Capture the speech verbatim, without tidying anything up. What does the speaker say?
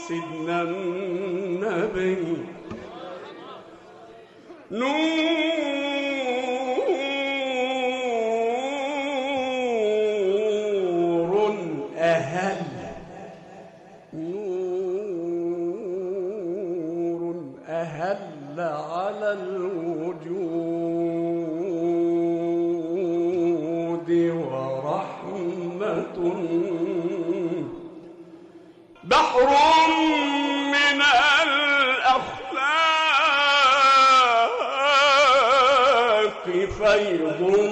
سيدنا النبي نور أهل نور أهل على الوجود ورحمة بحر من الأخلاق فيض